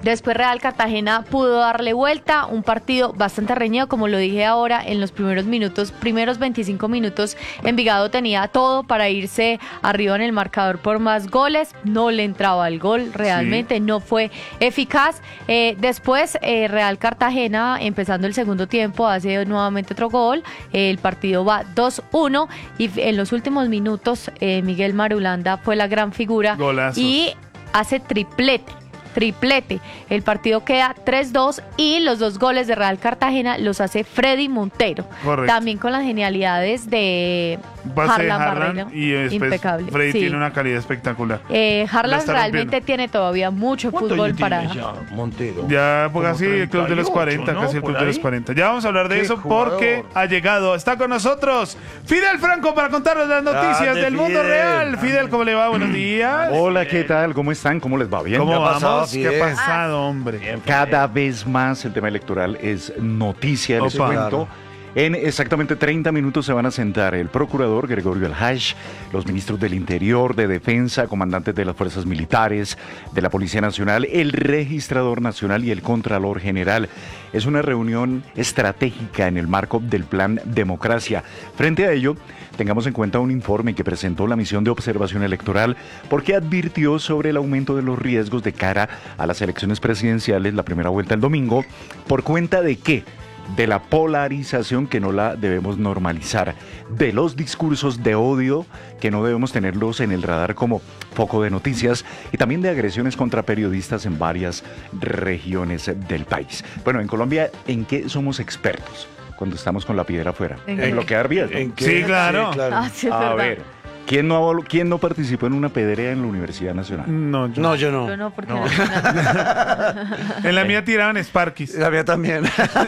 Después Real Cartagena pudo darle vuelta, un partido bastante reñido, como lo dije ahora, en los primeros 25 minutos, Envigado tenía todo para irse arriba en el marcador por más goles, no le entraba el gol, realmente no fue eficaz. Después Real Cartagena, empezando el segundo tiempo, hace nuevamente otro gol, el partido va 2-1 y en los últimos minutos Miguel Marulanda fue la gran figura. Golazos. Y hace triplete. El partido queda 3-2 y los 2 goles de Real Cartagena los hace Freddy Montero. Correcto. También con las genialidades de Harlan Barrera. Y después impecable. Freddy Sí. tiene una calidad espectacular. Harlan está realmente rompiendo. tiene todavía mucho ¿Cuántos fútbol años para... tiene ya Montero? Ya, pues Como casi el club de los 40, 38, ¿no? casi el club Por de los ahí. 40. Ya vamos a hablar de Qué eso jugador. porque ha llegado, está con nosotros Fidel Franco para contarnos las noticias Grande, del mundo Fidel. real. Fidel, ¿cómo le va? Buenos días. Hola, ¿qué tal? ¿Cómo están? ¿Cómo les va? ¿Bien? ¿Cómo ¿Qué ha pasado, vamos? ¿Qué ha Fidel? pasado, hombre? Bien, Cada vez más el tema electoral es noticia, les Opa. cuento. En exactamente 30 minutos se van a sentar el procurador Gregorio Alhaj, los ministros del Interior, de Defensa, comandantes de las fuerzas militares, de la Policía Nacional, el registrador nacional y el Contralor General. Es una reunión estratégica en el marco del Plan Democracia. Frente a ello, tengamos en cuenta un informe que presentó la Misión de Observación Electoral porque advirtió sobre el aumento de los riesgos de cara a las elecciones presidenciales, la primera vuelta el domingo, por cuenta de qué, de la polarización que no la debemos normalizar, de los discursos de odio que no debemos tenerlos en el radar como foco de noticias y también de agresiones contra periodistas en varias regiones del país. Bueno, en Colombia, ¿en qué somos expertos cuando estamos con la piedra afuera? ¿En En qué? bloquear vías, ¿no? ¿En qué? Sí, claro. Ah, sí, es A verdad. ver, ¿quién no participó en una pedrea en la Universidad Nacional? No, yo. No, yo no. Yo no, porque No. En la mía tiraban Sparkies. La mía también.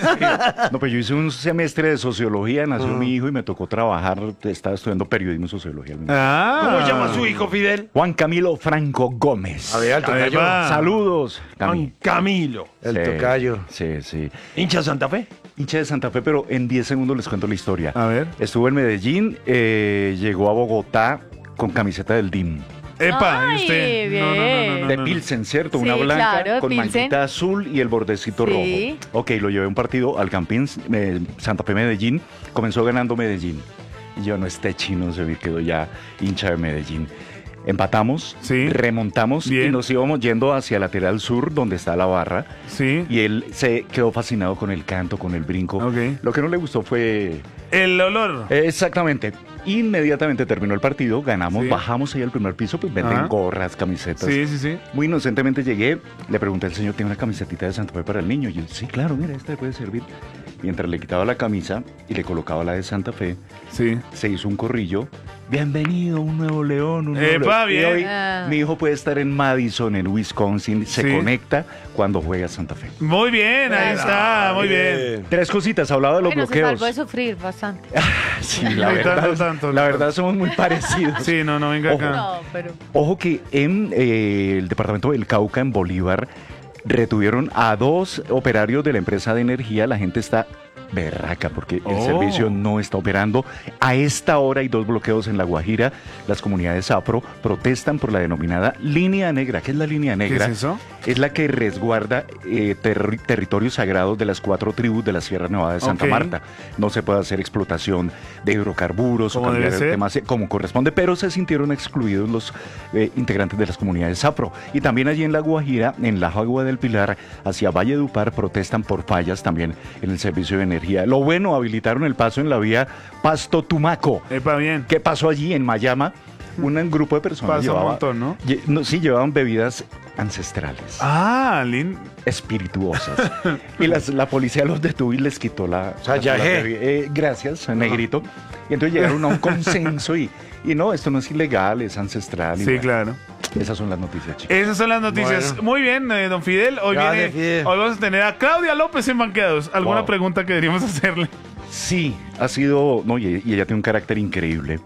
No, pues yo hice un semestre de sociología, nació mi hijo y me tocó trabajar, estaba estudiando periodismo y sociología. Ah. ¿Cómo llama su hijo, Fidel? Juan Camilo Franco Gómez. A ver, al Ahí tocayo. va. Saludos. Juan Camilo. El Sí, tocayo. Sí, sí. ¿Hincha Santa Fe? Hincha de Santa Fe, pero en 10 segundos les cuento la historia. A ver. Estuvo en Medellín, llegó a Bogotá con camiseta del DIM. Epa, ¿y Ay, usted? bien. De Pilsen, ¿cierto? Sí, Una blanca claro, de con Pilsen. manchita azul y el bordecito Sí. rojo. Ok, lo llevé a un partido al Campín, Santa Fe Medellín. Comenzó ganando Medellín. Y yo, no, este chino se quedó ya hincha de Medellín. Empatamos, Sí. remontamos y Bien. nos íbamos yendo hacia lateral sur, donde está la barra. Sí. Y él se quedó fascinado con el canto, con el brinco. Ok. Lo que no le gustó fue... El olor. Exactamente. Inmediatamente terminó el partido, ganamos, Sí. bajamos ahí al primer piso, pues venden Ajá. gorras, camisetas. Sí, sí, sí. Muy inocentemente llegué, le pregunté al señor, ¿tiene una camisetita de Santa Fe para el niño? Y yo, sí, claro, mira, esta le puede servir. Mientras le quitaba la camisa y le colocaba la de Santa Fe, Sí. se hizo un corrillo. Bienvenido, un nuevo león, un nuevo Epa, león. bien. Y hoy Ah. mi hijo puede estar en Madison, en Wisconsin, se Sí. conecta cuando juega Santa Fe. Muy bien, ahí está, muy bien. Tres cositas, hablaba de los Bueno, se bloqueos. salvó de sufrir bastante. Sí, No la hay verdad, tanto. la verdad somos muy parecidos. Sí, no, venga Ojo. acá. No, pero... Ojo que en el departamento del Cauca, en Bolívar, retuvieron a 2 operarios de la empresa de energía. La gente está berraca porque el Oh. servicio no está operando. A esta hora hay 2 bloqueos en La Guajira. Las comunidades afro protestan por la denominada línea negra. ¿Qué es la línea negra? ¿Qué es eso? Es la que resguarda territorios sagrados de las 4 tribus de la Sierra Nevada de Santa Ok. Marta. No se puede hacer explotación de hidrocarburos o Como cambiar debe el ser. tema como corresponde, pero se sintieron excluidos los integrantes de las comunidades afro. Y también allí en La Guajira, en la Jagua del Pilar, hacia Valledupar, protestan por fallas también en el servicio de energía. Lo bueno, habilitaron el paso en la vía Pasto-Tumaco. Epa, bien. ¿Qué pasó allí en Mayama? Un grupo de personas Pasa un llevaba, montón, ¿no? sí, llevaban bebidas ancestrales, Ah, espirituosas. Y la policía los detuvo y les quitó la... O sea, ya gracias, negrito. Y entonces llegaron a un consenso y no, esto no es ilegal, es ancestral. y Sí, bueno, claro. Esas son las noticias, chicos. Esas son las noticias. Bueno. Muy bien, don Fidel. Hoy Gracias, Fidel. hoy vamos a tener a Claudia López en Banqueados. ¿Alguna Wow. pregunta que deberíamos hacerle? Sí, ha sido... No, y ella tiene un carácter increíble.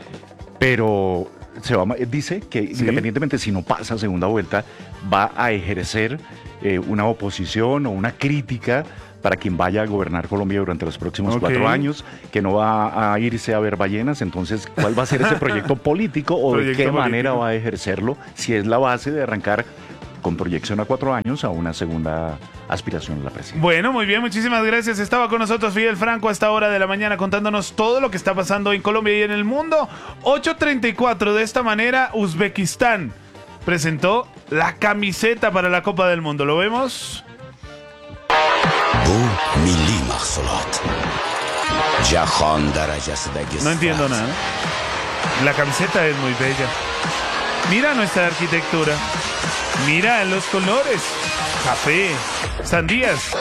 Pero dice que independientemente si no pasa segunda vuelta, va a ejercer una oposición o una crítica para quien vaya a gobernar Colombia durante los próximos Ok. 4 años, que no va a irse a ver ballenas. Entonces, ¿cuál va a ser ese proyecto político o de Proyecto qué político. manera va a ejercerlo? Si es la base de arrancar con proyección a 4 años a una segunda aspiración a la presidencia. Bueno, muy bien, muchísimas gracias. Estaba con nosotros Fidel Franco a esta hora de la mañana contándonos todo lo que está pasando en Colombia y en el mundo. 8:34, de esta manera, Uzbekistán presentó la camiseta para la Copa del Mundo. ¿Lo vemos? No entiendo nada. La camiseta es muy bella. Mira nuestra arquitectura. Mira los colores. Café, sandías.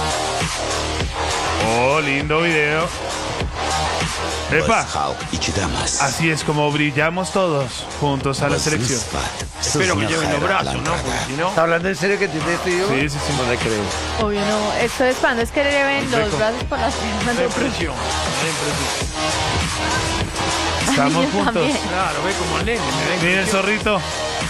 Oh, lindo video. ¡Epa! Así es como brillamos todos juntos a la selección. Espero que lleven los brazos, ¿no? Porque si no... ¿Está hablando en serio que entiendes esto yo? Sí, sí, sí. No le creo. Obvio no, esto es cuando es que le ven los brazos por las piernas. Da impresión, da impresión. Estamos Yo juntos. también. Claro, ve como el nene. me da Mira el impresión. zorrito.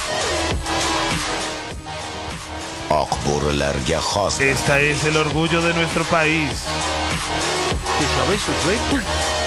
Esta es el orgullo de nuestro país. ¿Qué sabés, uzbek?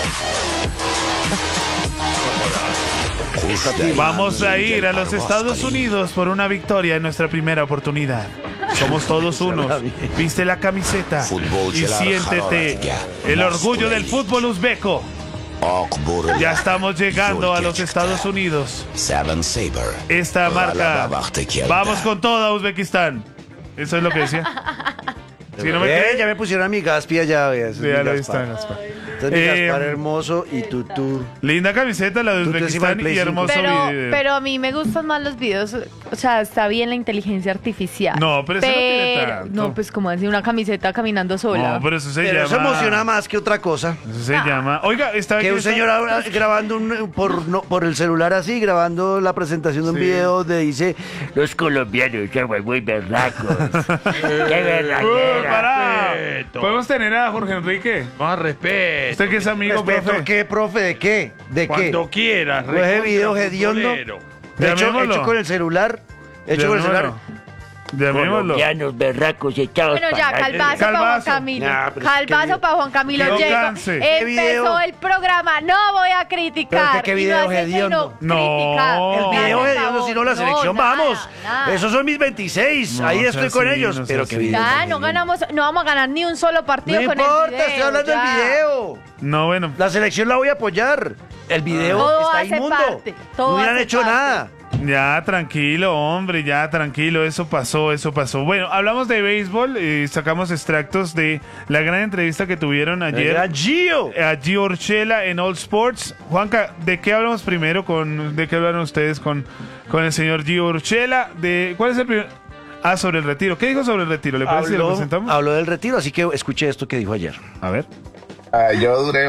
Vamos a ir a los Estados Unidos por una victoria en nuestra primera oportunidad. Somos todos unos. Viste la camiseta y siéntete el orgullo del fútbol uzbeco. Ya estamos llegando a los Estados Unidos. Esta marca. Vamos con toda Uzbekistán. Eso es lo que decía. Si no me crees, Ya me pusieron a mi Gaspi allá, vea. ese es ya mi lo Gaspar. están. Este es mi Gaspar hermoso y tú. Linda camiseta la de Tú te encima Uzbekistán del Play y hermoso 5. video. Pero a mí me gustan más los videos, o sea, está bien la inteligencia artificial. No, pero eso no tiene tanto. no, pues como decir una camiseta caminando sola. No, pero eso se Pero llama. eso emociona más que otra cosa. Eso se llama. Oiga, estaba Que aquí un señor ahora grabando por el celular así, grabando la presentación de un Sí. video donde dice Los colombianos somos muy berracos. ¡Qué Uy, berraquera! pará. Respeto. ¿Podemos tener a Jorge Enrique? Más respeto. Usted que es amigo, ¿respeto profe. qué, profe? ¿De qué? ¿De Cuando qué? quieras. Pues ese video hediondo. futbolero. Llamémoslo. Hecho con el celular. Hecho con el celular. Llamémoslo. Colombianos berracos echados Bueno, ya, para calvazo para Juan Calvazo. Camilo. Nah, pero es Calvazo que- para Juan Camilo. que no Llegó. canse. ¿Qué Empezó video? el programa. No voy a criticar. Pero ¿qué video Y no hace hediondo? sino No. criticar. El video Por de Dios, favor. si no la selección, nada, vamos. nada. Esos son mis 26. No Ahí sea estoy con así, ellos. no sea pero así. qué video. Ya, no ganamos, no vamos a ganar ni un solo partido No con el importa, video. estoy hablando ya. del video. No, bueno. La selección la voy a apoyar. El video Todo está hace inmundo. parte, todo No hubieran hace hecho parte. nada. Ya, tranquilo, hombre, ya, tranquilo, eso pasó. Bueno, hablamos de béisbol y sacamos extractos de la gran entrevista que tuvieron ayer Era Gio. a Gio Urshela en All Sports. Juanca, ¿de qué hablamos primero? ¿De qué hablaron ustedes con el señor Gio Urshela? ¿Cuál es el primer? Ah, sobre el retiro. ¿Qué dijo sobre el retiro? ¿Le parece si lo presentamos? Habló del retiro, así que escuché esto que dijo ayer. A ver. Yo duré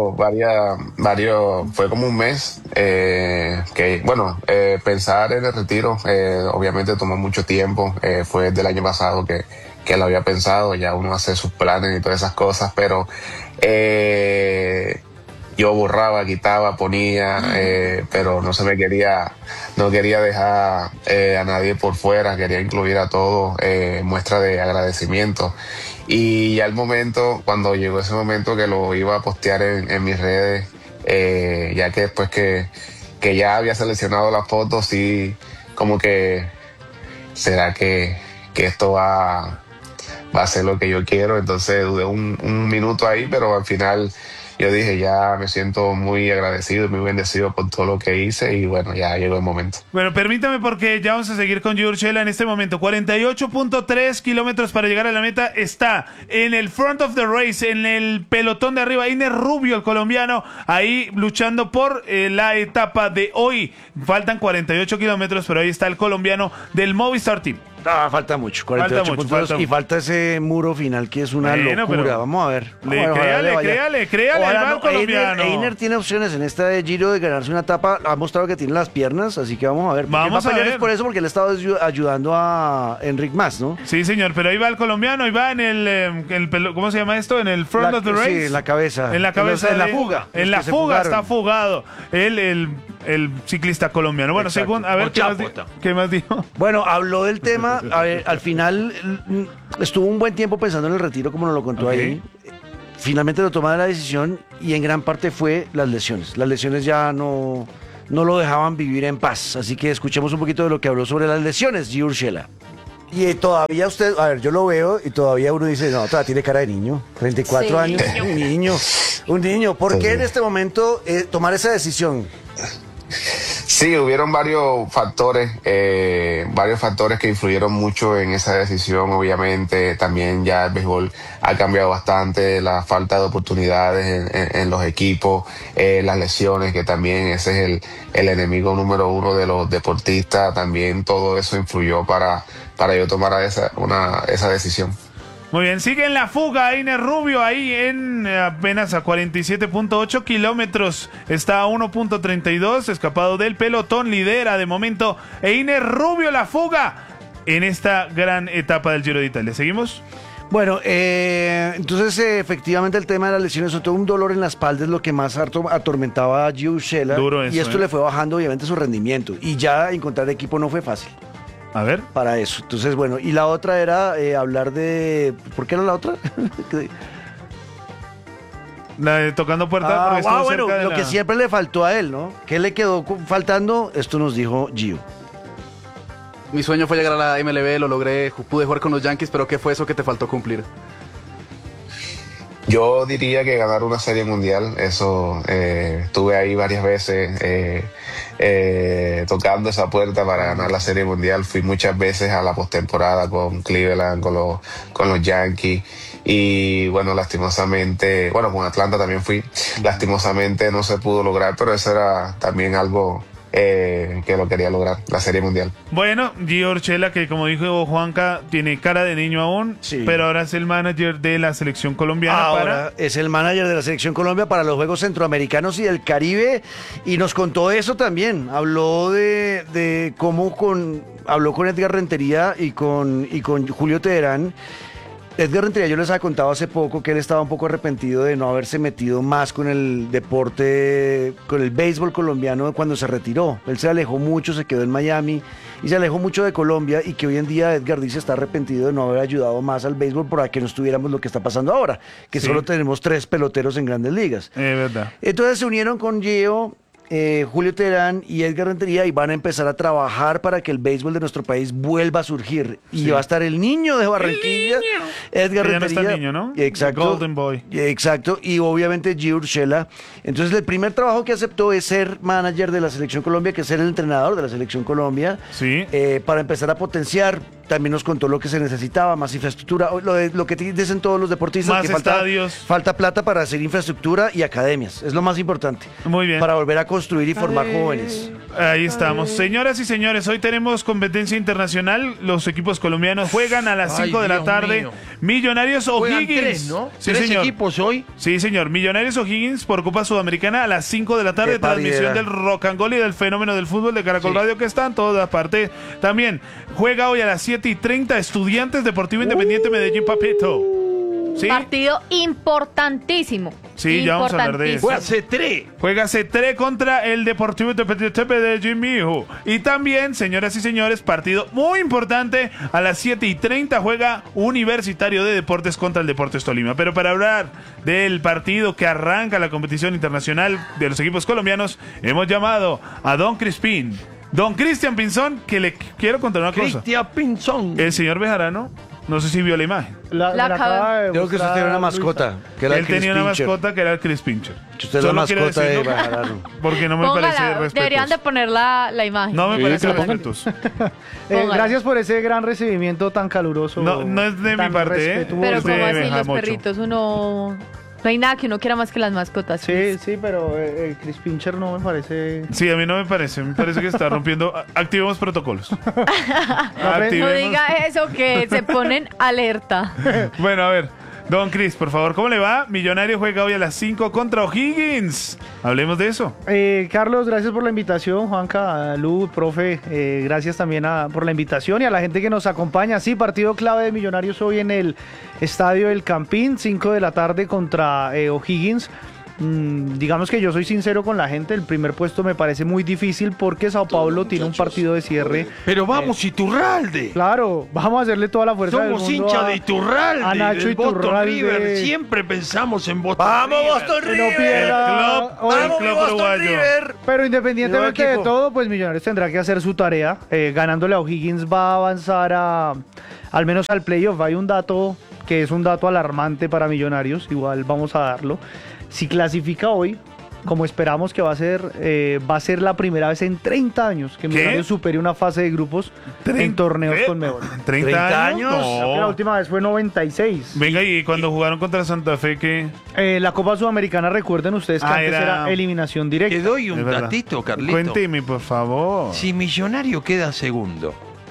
fue como un mes, pensar en el retiro, obviamente tomó mucho tiempo, fue del año pasado que lo había pensado, ya uno hace sus planes y todas esas cosas, pero yo borraba, quitaba, ponía, pero no quería dejar a nadie por fuera, quería incluir a todos, muestra de agradecimiento. Y ya cuando llegó ese momento que lo iba a postear en mis redes, ya que después que ya había seleccionado las fotos, sí, como que, ¿será que esto va a ser lo que yo quiero? Entonces dudé un minuto ahí, pero al final yo dije, ya me siento muy agradecido y muy bendecido por todo lo que hice y bueno, ya llegó el momento. Bueno, permítame porque ya vamos a seguir con Gio Urshela en este momento. 48.3 kilómetros para llegar a la meta. Está en el front of the race, en el pelotón de arriba. Iner Rubio, el colombiano, ahí luchando por la etapa de hoy. Faltan 48 kilómetros, pero ahí está el colombiano del Movistar Team. Falta mucho, 48 mucho, puntos falta y falta ese muro final que es una Bueno, locura. pero Vamos a ver. Créale, ahí va el colombiano. Einer tiene opciones en este Giro de ganarse una etapa, ha mostrado que tiene las piernas, así que vamos a ver. Porque Vamos él va a pelear a ver. es por eso, porque él ha estado ayudando a Enric Mas, ¿no? Sí, señor, pero ahí va el colombiano, ahí va en ¿cómo se llama esto? En el front of the race. Sí, en la cabeza. En la cabeza. En la de- fuga. En la Los que se fuga fugaron. está fugado. El ciclista colombiano. Bueno, Exacto. según, a ver, Ochapota. ¿qué más dijo? Bueno, habló del tema, a ver, al final estuvo un buen tiempo pensando en el retiro, como nos lo contó Ok. ahí. Finalmente lo tomó la decisión y en gran parte fue las lesiones. Las lesiones ya no no lo dejaban vivir en paz. Así que escuchemos un poquito de lo que habló sobre las lesiones Gio Urshela. Y todavía usted, a ver, yo lo veo y todavía uno dice, no, todavía tiene cara de niño, 34 Sí. años, un niño. ¿Por qué en este momento tomar esa decisión? Sí, hubieron varios factores que influyeron mucho en esa decisión. Obviamente, también ya el béisbol ha cambiado bastante, la falta de oportunidades en los equipos, las lesiones, que también ese es el enemigo número uno de los deportistas. También todo eso influyó para yo tomar esa decisión. Muy bien, sigue en la fuga Einer Rubio ahí en apenas a 47.8 kilómetros. Está a 1.32, escapado del pelotón, lidera de momento Einer Rubio la fuga en esta gran etapa del Giro de Italia. ¿Seguimos? Bueno, entonces efectivamente el tema de las lesiones, sobre todo un dolor en la espalda, es lo que más atormentaba a Gio Urshela. Duro eso, y esto le fue bajando obviamente su rendimiento. Y ya encontrar equipo no fue fácil. A ver. Para eso. Entonces, bueno, y la otra era hablar de... ¿Por qué era la otra? La de tocando puertas. porque estuvo bueno, cerca de lo la- que siempre le faltó a él, ¿no? ¿Qué le quedó faltando? Esto nos dijo Gio. Mi sueño fue llegar a la MLB, lo logré, pude jugar con los Yankees, pero ¿qué fue eso que te faltó cumplir? Yo diría que ganar una serie mundial, eso estuve ahí varias veces tocando esa puerta para ganar la serie mundial. Fui muchas veces a la postemporada con Cleveland, con los Yankees y bueno, lastimosamente, bueno, con Atlanta también fui, lastimosamente no se pudo lograr, pero eso era también algo que lo quería lograr, la serie mundial. Bueno, Gio Urshela, que como dijo Juanca, tiene cara de niño aún, Sí. pero ahora es el manager de la selección colombiana. Ahora es el manager de la Selección Colombia para los Juegos Centroamericanos y del Caribe y nos contó eso también. Habló de cómo habló con Edgar Rentería y con Julio Teherán. Edgar Rentería, yo les había contado hace poco que él estaba un poco arrepentido de no haberse metido más con el deporte, con el béisbol colombiano cuando se retiró. Él se alejó mucho, se quedó en Miami y se alejó mucho de Colombia y que hoy en día Edgar dice está arrepentido de no haber ayudado más al béisbol para que no estuviéramos lo que está pasando ahora, que Sí. solo tenemos 3 peloteros en Grandes Ligas. Verdad. Entonces se unieron con Gio, Julio Teherán y Edgar Rentería y van a empezar a trabajar para que el béisbol de nuestro país vuelva a surgir. Y Sí. va a estar el niño de Barranquilla, Edgar Que ya no Rentería. está el niño, ¿no? Exacto. The Golden Boy. Exacto. Y obviamente Gio Urshela. Entonces el primer trabajo que aceptó es ser manager de la Selección Colombia, que es ser el entrenador de la Selección Colombia. Sí. Para empezar a potenciar. También nos contó lo que se necesitaba, más infraestructura, lo que dicen todos los deportistas, Más que estadios. falta plata para hacer infraestructura y academias, es lo más importante. Muy bien. Para volver a construir y formar jóvenes. Ahí estamos. Señoras y señores, hoy tenemos competencia internacional. Los equipos colombianos juegan a las Ay, 5 de la Dios tarde. mío. Millonarios Juegan O'Higgins. 3, ¿no? Sí, 3 señor. equipos hoy. Sí, señor. Millonarios O'Higgins por Copa Sudamericana a las 5 de la tarde. Qué Transmisión paridera. del Rock and Roll y del fenómeno del fútbol de Caracol Sí. Radio, que está en todas partes. También juega hoy a las 7:30 Estudiantes Deportivo Independiente Medellín, papito. ¿Sí? Partido importantísimo. Sí, ya vamos a hablar de eso. Fue a C3. Juega C3 contra el Deportivo Independiente Medellín, mijo. Y también, señoras y señores, partido muy importante. A las 7:30 juega Universitario de Deportes contra el Deportes Tolima. Pero para hablar del partido que arranca la competición internacional de los equipos colombianos, hemos llamado a Don Crispín. Don Cristian Pinzón, que le quiero contar una cosa. Cristian Pinzón. El señor Bejarano, no sé si vio la imagen. La acaba- Creo que usted tenía una mascota. Que era Él el Chris tenía una Pincher. mascota que era el Chris Pincher. Que usted es la Solo quiero mascota de decirlo Bejarano. porque no me parece Póngala, respetuoso. deberían de poner la imagen. No me Sí, parece que la pongan. respetuoso. Póngala. Gracias por ese gran recibimiento tan caluroso. No es de mi tan parte, ¿eh? respetuoso. Pero Sí, como así deja los mucho. perritos, uno... No hay nada que uno quiera más que las mascotas. Sí, sí, pero el Chris Pincher no me parece. Sí, a mí no me parece. Me parece que está rompiendo. Activemos protocolos. No Activemos. diga eso, que se ponen alerta. Bueno, a ver. Don Chris, por favor, ¿cómo le va? Millonario juega hoy a las 5 contra O'Higgins. Hablemos de eso. Carlos, gracias por la invitación. Juanca, Lu, profe, gracias también por la invitación y a la gente que nos acompaña. Sí, partido clave de Millonarios hoy en el Estadio El Campín, 5 de la tarde contra O'Higgins. digamos que yo soy sincero con la gente, el primer puesto me parece muy difícil porque Sao Paulo tiene un partido de cierre. Pero vamos, Iturralde. Claro, vamos a hacerle toda la fuerza del Somos mundo hinchas de a Iturralde, Nacho del Boston Iturralde. River. Siempre pensamos en Boston ¡Vamos, River. Boston Que no River! pierda. El ¡Vamos, club Boston uruguayo. River! Pero independientemente Nuevo de equipo. todo, pues Millonarios tendrá que hacer su tarea. Ganándole a O'Higgins va a avanzar al menos al playoff. Hay un dato que es un dato alarmante para Millonarios, igual vamos a darlo. Si clasifica hoy, como esperamos que va a ser la primera vez en 30 años que Millonarios supere una fase de grupos en torneos con Mebol. ¿30 años? Creo que la última vez fue 96. Venga, y cuando jugaron contra Santa Fe, ¿qué? La Copa Sudamericana, recuerden ustedes que antes era eliminación directa. Te doy un Es verdad. datito, Carlito. Cuénteme, por favor. Si Millonario queda segundo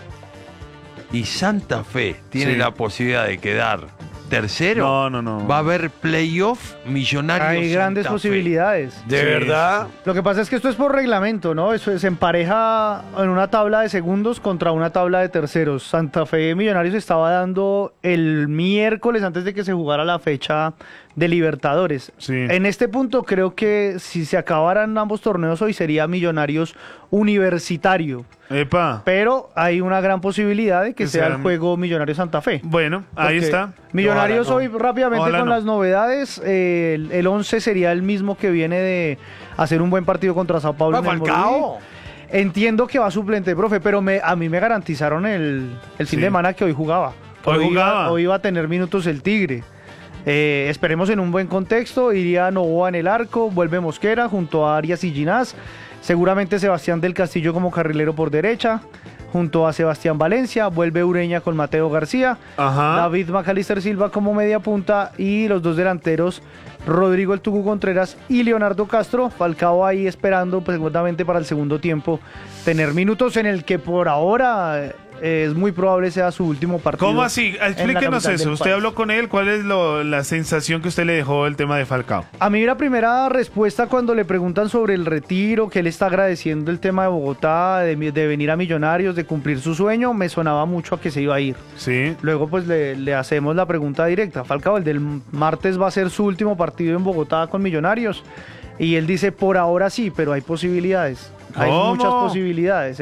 y Santa Fe tiene Sí. la posibilidad de quedar tercero, No. va a haber playoff Millonarios. Hay grandes Santa Fe. posibilidades. ¿De verdad? Lo que pasa es que esto es por reglamento, ¿no? Eso se empareja en una tabla de segundos contra una tabla de terceros. Santa Fe Millonarios estaba dando el miércoles antes de que se jugara la fecha de Libertadores. Sí. En este punto creo que si se acabaran ambos torneos hoy sería Millonarios Universitario. Epa. Pero hay una gran posibilidad de que Que sea el sean- juego Millonarios Santa Fe. Bueno, ahí Porque está. Millonarios Ojalá no. hoy rápidamente Ojalá con no. las novedades. El 11 sería el mismo que viene de hacer un buen partido contra Sao Paulo. Va en el Falcao. Morumbi. Entiendo que va suplente, profe, pero a mí me garantizaron el fin Sí. de semana que hoy jugaba. Hoy jugaba. Hoy iba a tener minutos el Tigre. Esperemos en un buen contexto. Iría Novoa en el arco, vuelve Mosquera junto a Arias y Ginás. Seguramente Sebastián del Castillo como carrilero por derecha, junto a Sebastián Valencia, vuelve Ureña con Mateo García, Ajá. David Macalister Silva como media punta y los dos delanteros Rodrigo El Tucu Contreras y Leonardo Castro. Falcao ahí esperando pues, seguramente para el segundo tiempo tener minutos en el que por ahora es muy probable sea su último partido. ¿Cómo así? en la Explíquenos capital eso. del Usted país. habló con él. ¿Cuál es la sensación que usted le dejó el tema de Falcao? A mí la primera respuesta cuando le preguntan sobre el retiro, que él está agradeciendo el tema de Bogotá, de venir a Millonarios, de cumplir su sueño, me sonaba mucho a que se iba a ir. Sí. Luego pues le hacemos la pregunta directa. Falcao, el del martes va a ser su último partido en Bogotá con Millonarios. Y él dice, por ahora sí, pero hay posibilidades. Hay ¿Cómo? muchas posibilidades.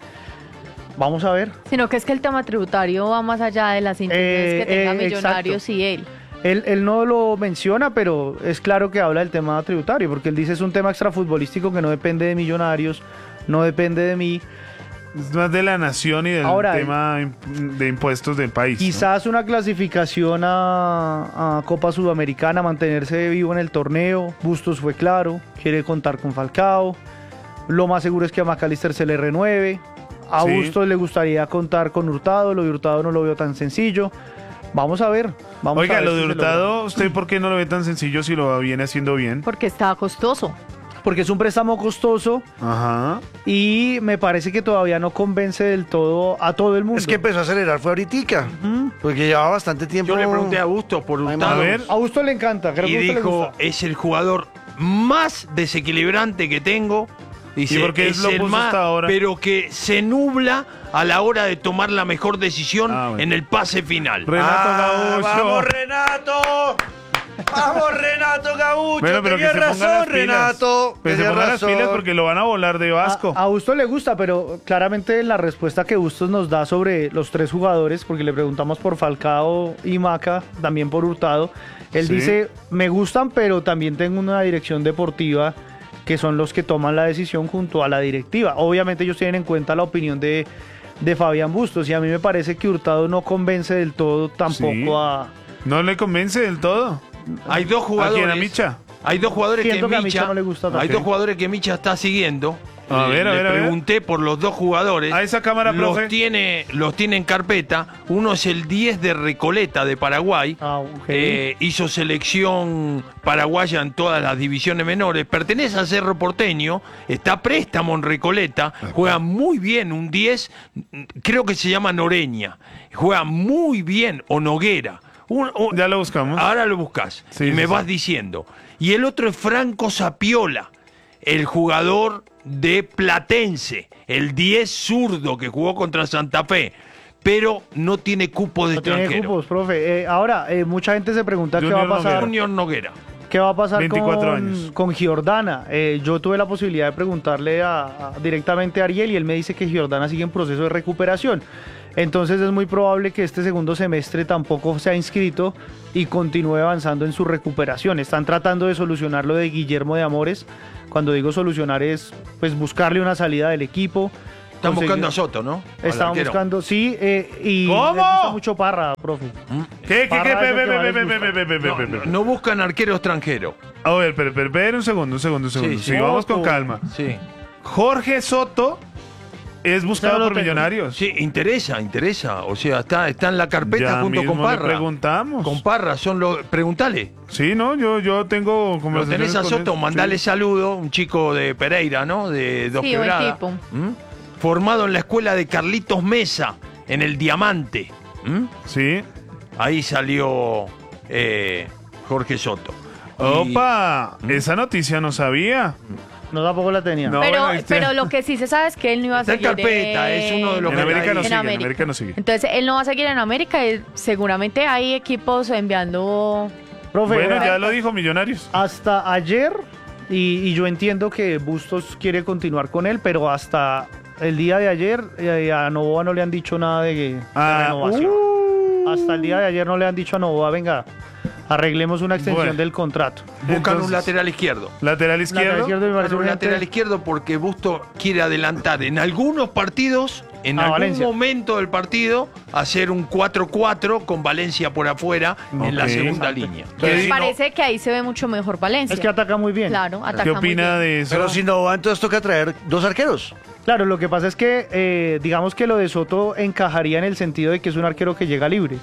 Vamos a ver. Sino que es que el tema tributario va más allá de las intenciones que tenga Millonarios exacto. y él. Él no lo menciona, pero es claro que habla del tema tributario, porque él dice es un tema extrafutbolístico que no depende de Millonarios, no depende de mí. Es más de la nación y del Ahora, tema de impuestos del país. ¿no? Quizás una clasificación a Copa Sudamericana, mantenerse vivo en el torneo. Bustos fue claro, quiere contar con Falcao. Lo más seguro es que a Macalister se le renueve. A Sí. Bustos le gustaría contar con Hurtado, lo de Hurtado no lo veo tan sencillo. Vamos a ver. Vamos a Oiga, ver lo si de se Hurtado, ¿usted por qué no lo ve tan sencillo si lo viene haciendo bien? Porque está costoso. porque es un préstamo costoso Ajá. y me parece que todavía no convence del todo a todo el mundo. Es que empezó a acelerar, fue ahoritica, porque llevaba bastante tiempo. Yo le pregunté a Bustos por Hurtado. A ver. A Augusto le encanta, creo Y que a Augusto le dijo, gusta. es el jugador más desequilibrante que tengo. Dice, ¿Y por qué es lo el puso más, hasta ahora? pero que se nubla a la hora de tomar la mejor decisión Bueno. en el pase final. Renato Gaúcho. ¡Vamos, Renato! ¡Vamos, Renato Gaúcho! Bueno, pero que Tenía se pongan las razón, pilas. Renato. Pero se tenía pongan las razón. pilas porque lo van a volar de Vasco. A Bustos le gusta, pero claramente la respuesta que Bustos nos da sobre los tres jugadores, porque le preguntamos por Falcao y Maca, también por Hurtado, él Sí. dice, me gustan, pero también tengo una dirección deportiva que son los que toman la decisión junto a la directiva. Obviamente ellos tienen en cuenta la opinión de Fabián Bustos y a mí me parece que Hurtado no convence del todo tampoco Sí. a... ¿No le convence del todo? Hay dos ¿A jugadores. quién? ¿A Micha? Hay dos jugadores Siento que a Micha Micha no le gusta tanto. Hay dos jugadores que Micha está siguiendo. A ver, a Le ver, a ver. pregunté por los dos jugadores. A esa cámara, los profe. tiene en carpeta. Uno es el 10 de Recoleta de Paraguay. ok. Hizo selección paraguaya en todas las divisiones menores. Pertenece a Cerro Porteño. Está a préstamo en Recoleta. Juega muy bien. Un 10, creo que se llama Noreña. Juega muy bien. O Noguera. Ya lo buscamos. Ahora lo buscas Sí, y sí, me sí. vas diciendo. Y el otro es Franco Sapiola, el jugador de Platense, el 10 zurdo que jugó contra Santa Fe, pero no tiene cupo de No tiene extranjero. cupos, profe. Ahora, mucha gente se pregunta Junior qué va a pasar. Junior Noguera. ¿Qué va a pasar 24 años. con Giordana? Yo tuve la posibilidad de preguntarle directamente a Ariel y él me dice que Giordana sigue en proceso de recuperación. Entonces es muy probable que este segundo semestre tampoco sea inscrito y continúe avanzando en su recuperación. Están tratando de solucionar lo de Guillermo de Amores. Cuando digo solucionar es pues buscarle una salida del equipo. Están buscando a Soto, ¿no? Estaban buscando, sí, y ¿Cómo? les gusta mucho Parra, profe. ¿Qué? Parra es lo que más les gusta. No buscan arquero extranjero. A ver, pero un segundo. Sí. Sí, vamos con calma. Sí. Jorge Soto es buscado por Millonarios. Sí, interesa. O sea, está en la carpeta Ya junto con mismo le Parra. preguntamos. Con Parra, preguntale. Sí, no, yo tengo Lo conversaciones tenés a con Soto, él. mandale Sí. saludo, un chico de Pereira, ¿no? De Dos Sí, buen Quebradas. tipo. Formado en la escuela de Carlitos Mesa, en el Diamante. Sí. Ahí salió Jorge Soto. Opa, esa noticia no sabía. No, tampoco la tenía. No, Pero, bueno, pero lo que sí se sabe es que él no iba a Está en seguir carpeta, es uno de los En que América no ahí- sigue, en América no sigue. Entonces él no va a seguir en América y seguramente hay equipos enviando... Profe, Bueno, vea, ya lo dijo Millonarios. hasta ayer, y yo entiendo que Bustos quiere continuar con él, pero hasta el día de ayer a Novoa no le han dicho nada de renovación. Hasta el día de ayer no le han dicho a Novoa, venga, arreglemos una extensión Bueno. del contrato. Buscan Entonces, un lateral izquierdo. Lateral izquierdo. me parece Un urgente. lateral izquierdo porque Busto quiere adelantar en algunos partidos, en A algún Valencia. momento del partido, hacer un 4-4 con Valencia por afuera en la Ok. segunda línea. Me parece que ahí se ve mucho mejor Valencia. Es que ataca muy bien. Claro, ataca ¿Qué muy opina bien. de eso? Pero si no va, entonces toca traer 2 arqueros. Claro, lo que pasa es que digamos que lo de Soto encajaría en el sentido de que es un arquero que llega libre.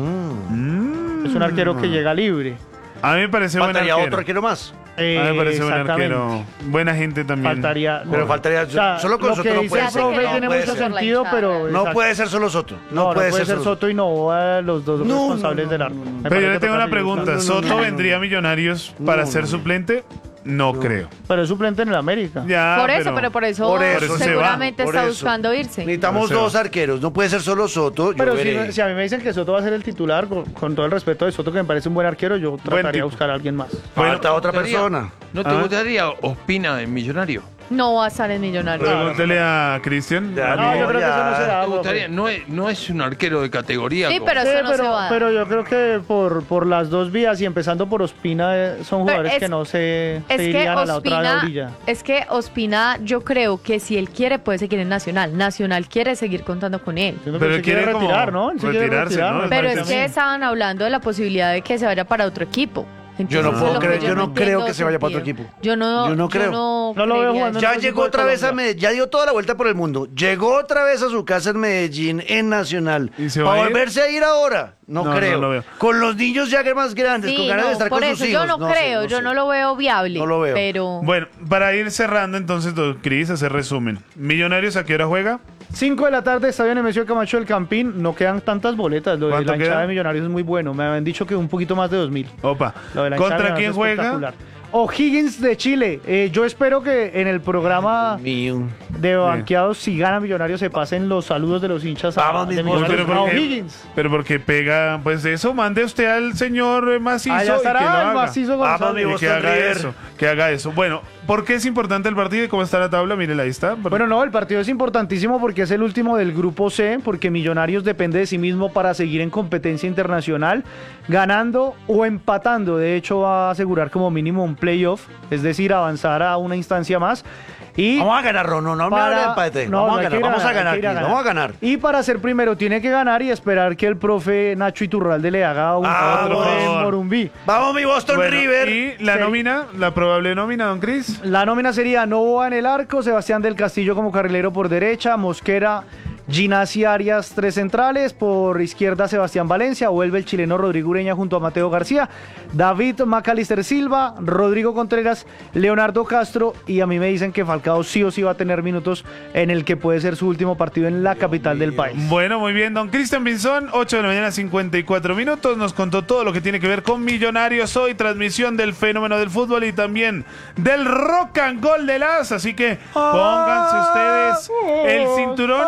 Es un arquero que llega libre. A mí me parece buen Faltaría arquero. otro arquero más. A mí me parece buen Exactamente. arquero. Buena gente también. Faltaría. Pero faltaría. O sea, Solo con lo Soto que no dice puede el ser. profe No tiene puede mucho ser. sentido, pero. No exacto. puede ser solo Soto. No puede ser Soto y Novoa los dos responsables del arco. Me Pero yo parece le que tengo toca una seguir pregunta. buscando. ¿Soto vendría a Millonarios para ser suplente? No creo. Pero es suplente en el América. Ya, Por eso Por eso seguramente por está eso. buscando irse. Necesitamos Por eso. 2 arqueros. No puede ser solo Soto. Yo Pero veré. si a mí me dicen que Soto va a ser el titular, con todo el respeto de Soto, que me parece un buen arquero, yo trataría de tipo. buscar a alguien más. Falta otra ¿No te gustaría- persona. ¿No te Ah. gustaría Ospina en Millonario? No va a estar en Millonarios. Pregúntele a Cristian. Ya, No, yo creo que eso no se da. ¿Te profe. gustaría? No es un arquero de categoría. Sí, como- pero Sí, eso no se va a dar. pero yo creo que por las dos vías y empezando por Ospina son jugadores es- que no se Es que irían a la otra Ospina, orilla. Ospina, yo creo que si él quiere puede seguir en Nacional. Nacional quiere seguir contando con él. Pero Pero se quiere quiere como retirar, ¿no? Él se quiere retirarse, retirar, ¿no? me Pero parece es a mí. que estaban hablando de la posibilidad de que se vaya para otro equipo. Yo no Entonces, puedo lo que creer, yo no creo entiendo que se vaya para otro sentido. equipo. Yo no creo. No lo veo creería jugando eso. Ya otro llegó equipo de otra vez a Colombia. Medellín, ya dio toda la vuelta por el mundo. Llegó otra vez a su casa en Medellín, en Nacional. ¿Y se va ¿Para a ir? volverse a ir ahora? No, No, creo. no lo veo. Con los niños ya más grandes, Sí, con ganas no, de estar por con eso sus hijos. yo no sé, creo, yo sé. no lo veo viable. No lo veo. Pero Bueno, para ir cerrando entonces, don Cris, hacer resumen. ¿Millonarios a qué hora juega? 5 de la tarde, Estadio Nemesio Camacho del Campín. No quedan tantas boletas. Lo de ¿Cuánto la hinchada queda? de Millonarios es muy bueno. Me habían dicho que un poquito más de 2.000. Opa. Lo de la hinchada ¿Contra de quién Millonarios es juega? espectacular. O'Higgins de Chile. Yo espero que en el programa Mío. de banqueados, si gana Millonarios, se pasen los saludos de los hinchas Vamos, de mismo. Millonarios Pero a porque, O'Higgins. pero porque pega, pues eso, mande usted al señor Macizo Allá y que lo estará el haga. Macizo Vamos, González. mi Y que Boston haga River. eso, que haga eso. Bueno, ¿por qué es importante el partido y cómo está la tabla? Mírela, ahí está. Bueno, no, el partido es importantísimo porque es el último del grupo C, porque Millonarios depende de sí mismo para seguir en competencia internacional, ganando o empatando. De hecho, va a asegurar como mínimo un playoff, es decir, avanzar a una instancia más. Y Vamos a ganar, Ron, no me hable de empate. no, Vamos no a hay ganar, que vamos a hay ganar, que ir Cris, vamos a ganar. Y para ser primero tiene que ganar y esperar que el profe Nacho Iturralde le haga un Vamos. favor en Morumbí. Vamos, mi Boston Bueno, River. y la Sí. nómina, la probable nómina, don Cris. La nómina sería Novoa en el arco, Sebastián del Castillo como carrilero por derecha, Mosquera, Ginasi Arias, 3 centrales, por izquierda Sebastián Valencia, vuelve el chileno Rodrigo Ureña junto a Mateo García, David Macalister Silva, Rodrigo Contreras, Leonardo Castro, y a mí me dicen que Falcao sí o sí va a tener minutos en el que puede ser su último partido en la capital del país. Bueno, muy bien, don Cristian Pinzón, 8 de la mañana, 54 minutos. Nos contó todo lo que tiene que ver con Millonarios hoy, transmisión del fenómeno del fútbol y también del rock and roll de las. Así que pónganse ustedes el cinturón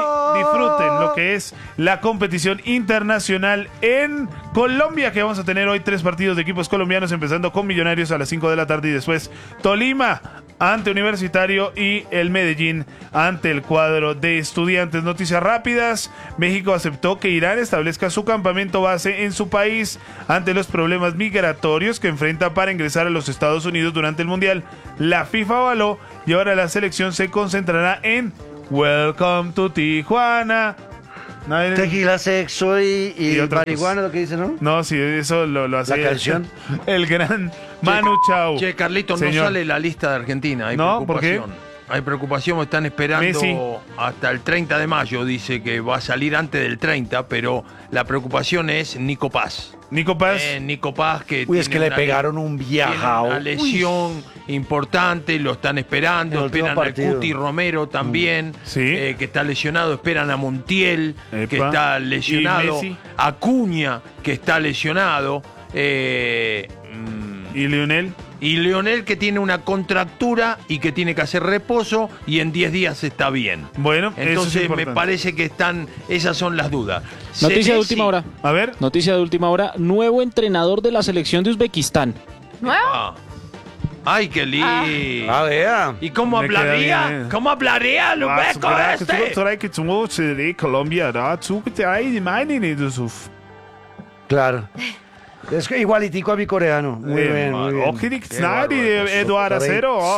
disfruten lo que es la competición internacional en Colombia, que vamos a tener hoy 3 partidos de equipos colombianos, empezando con Millonarios a las 5 de la tarde y después Tolima ante Universitario y el Medellín ante el cuadro de Estudiantes. Noticias rápidas: México aceptó que Irán establezca su campamento base en su país ante los problemas migratorios que enfrenta para ingresar a los Estados Unidos durante el Mundial. La FIFA avaló y ahora la selección se concentrará en Welcome to Tijuana. Tequila, sexo y marihuana, lo que dice, ¿no? No, sí, eso lo hace la canción. El gran Manu Chao. Che, Carlito, Señor. No sale la lista de Argentina. Hay No, ¿por qué? preocupación. Hay preocupación, están esperando Messi. hasta el 30 de mayo, dice que va a salir antes del 30, pero la preocupación es Nico Paz. Nico Paz. Nico Paz, que Uy, es que tiene le pegaron un viajao. una lesión importante, lo están esperando, El último esperan al partido. Cuti Romero también, Sí. que está lesionado, esperan a Montiel, Epa. que está lesionado, ¿Y Messi? Acuña, que está lesionado, ¿Y Lionel? y Leonel, que tiene una contractura y que tiene que hacer reposo y en 10 días está bien. Bueno, eso es Entonces me importante. parece que esas son las dudas. Noticia de Senesi- última hora. A ver. Noticia de última hora. Nuevo entrenador de la selección de Uzbekistán. ¿Nuevo? Ah. Ay, qué lindo. Ah, vea. ¿Y cómo Me queda hablaría? bien. ¿Cómo hablaría el uzbeco este? Claro. Es que igualitico a mi coreano. Muy bien, muy bien. Eduardo Acero.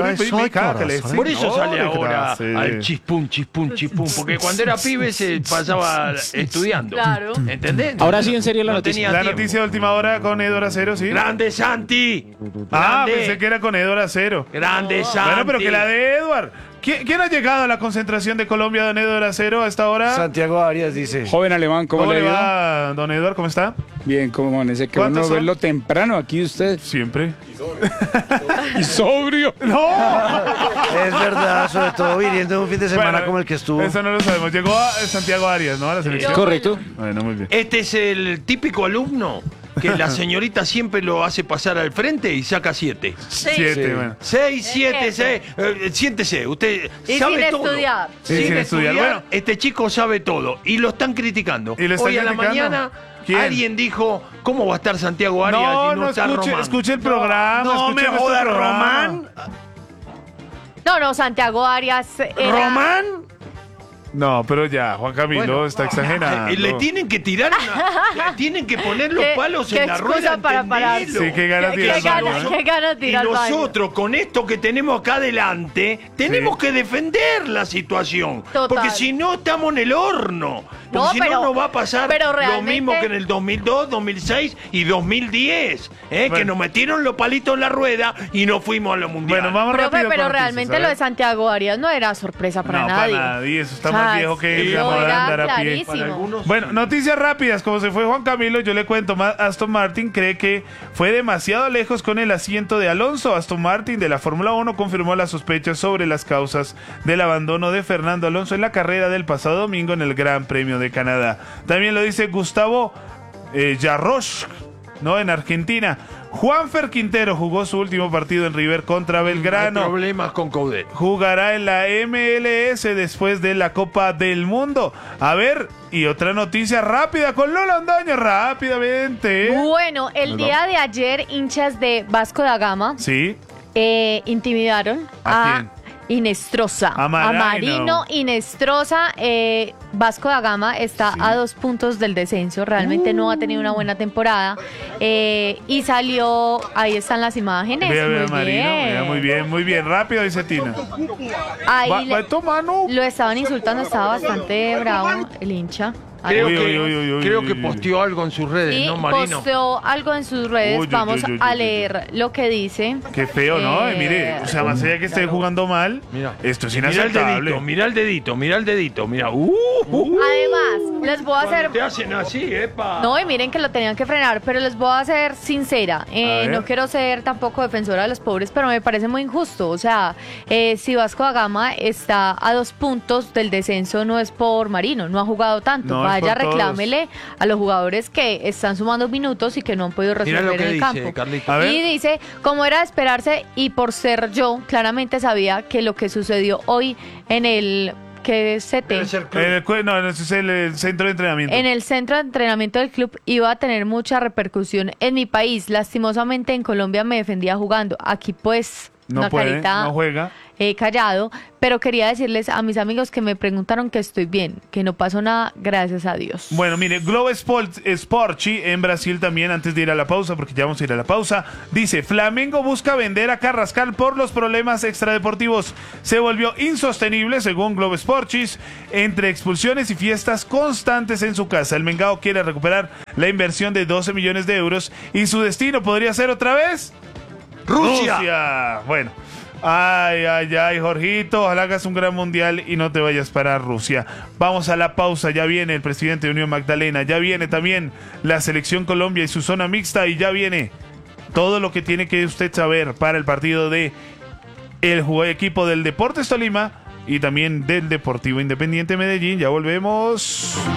Por eso sale ahora al chispum, porque cuando era pibe se pasaba estudiando. Claro. ¿Entendés? Ahora sí, en serio, la No noticia. tenía La tiempo. noticia de última hora con Eduardo Acero, sí. ¡Grande Santi! Ah, Grande. pensé que era con Eduardo Acero. ¡Grande Santi! Bueno, pero que la de Edward. ¿Quién ha llegado a la concentración de Colombia, don Eduardo Acero, a esta hora? Santiago Arias dice. Joven alemán, ¿cómo le le ha ido? va, don Eduardo? ¿Cómo está? Bien, ¿cómo amanece? Que ¿Cuántos bueno son? verlo temprano aquí usted. Siempre. Y sobrio. ¡No! Es verdad, sobre todo viniendo de un fin de semana Bueno, como el que estuvo. Eso no lo sabemos. Llegó a Santiago Arias, ¿no? A la selección. Correcto. Bueno, muy bien. Este es el típico alumno que la señorita siempre lo hace pasar al frente y saca 7. 7, bueno. 6, 7, 6. Siéntese, usted Y sabe sin todo. estudiar. Sí, sin estudiar. Bueno. Este chico sabe todo y lo están criticando. ¿Y lo están Hoy a la criticando? mañana ¿Quién? alguien dijo, ¿cómo va a estar Santiago Arias No, y no, no, está Román? escuche el programa. No escuche me nuestro joda, programa. Román. No, Santiago Arias era... ¿Román? No, pero ya, Juan Camilo está exagerando. Le tienen que tirar le tienen que poner los ¿Qué- palos qué en la excusa rueda. para parar? entendelo. Sí, qué ganas de ¿Qué ir al baño, ganas, ¿eh? qué ganas de Y ir al baño? nosotros, con esto que tenemos acá adelante, tenemos que defender la situación. Total. Porque si no, estamos en el horno. Porque No, si pero- no, nos va a pasar pero lo realmente- mismo que en el 2002, 2006 y 2010. Que Bueno. nos metieron los palitos en la rueda y no fuimos a los mundiales. Bueno, vamos Profe, rápido pero con realmente noticias, lo a de ver. Santiago Arias no era sorpresa para No, nadie. para nadie. Eso está O sea, más viejo que sí, la no, moda de era andar a pie. clarísimo. Para algunos- Bueno, noticias rápidas. Como se fue Juan Camilo, yo le cuento más. Aston Martin cree que fue demasiado lejos con el asiento de Alonso. Aston Martin de la Fórmula 1 confirmó las sospechas sobre las causas del abandono de Fernando Alonso en la carrera del pasado domingo en el Gran Premio de Canadá. También lo dice Gustavo Yarroch, ¿no? En Argentina. Juanfer Quintero jugó su último partido en River contra Hay Belgrano. problemas con Coudet. Jugará en la MLS después de la Copa del Mundo. A ver, y otra noticia rápida con Lola Ondaño, rápidamente. Bueno, el día de ayer, hinchas de Vasco da Gama Sí, intimidaron ¿A a quién? Inestrosa. A Marino. Marino Inestrosa. Vasco da Gama está a 2 puntos del descenso. Realmente no ha tenido una buena temporada. Y salió, ahí están las imágenes. vea, muy Marino, bien. vea, muy bien, rápido, dice Tina. Ahí Va tu mano. lo estaban insultando, estaba bastante bravo el hincha. Creo, Uy, que, uy, uy, uy, creo uy, que uy. posteó algo en sus redes, Y ¿no, Marino? posteó algo en sus redes. Uy, uy, Vamos uy, uy, a uy, leer lo que dice. Qué feo, ¿no? Eh, Mire, o sea, más allá que esté jugando mal, esto es Mira el inaceptable. dedito, mira el dedito, mira el dedito, mira. Además, les voy a hacer... Te hacen así, epa. No, y miren que lo tenían que frenar, pero les voy a ser sincera. ver. No quiero ser tampoco defensora de los pobres, pero me parece muy injusto. O sea, si Vasco da Gama está a 2 puntos del descenso, no es por Marino, no ha jugado tanto. No, es Vaya, por todos. reclámele a los jugadores que están sumando minutos y que no han podido Mira lo resolver que en el dice, campo. Carlito. A ver. Y dice, como era de esperarse y por ser yo, claramente sabía que lo que sucedió hoy en el ¿Qué es CT? No, ese es el centro de entrenamiento. En el centro de entrenamiento del club iba a tener mucha repercusión en mi país. Lastimosamente en Colombia me defendía jugando. Aquí pues No una puede, carita no juega. Callado, pero quería decirles a mis amigos que me preguntaron que estoy bien, que no pasó nada, gracias a Dios. Bueno, mire, Globo Esporte en Brasil también, antes de ir a la pausa, porque ya vamos a ir a la pausa, dice, Flamengo busca vender a Carrascal por los problemas extradeportivos. Se volvió insostenible, según Globo Esporte, entre expulsiones y fiestas constantes en su casa. El Mengao quiere recuperar la inversión de 12 millones de euros y su destino podría ser otra vez Rusia. Bueno. Ay, Jorgito, ojalá hagas un gran mundial y no te vayas para Rusia. Vamos a la pausa, ya viene el presidente de Unión Magdalena, ya viene también la selección Colombia y su zona mixta, y ya viene todo lo que tiene que usted saber para el partido de el equipo del Deportes Tolima y también del Deportivo Independiente Medellín. Ya volvemos.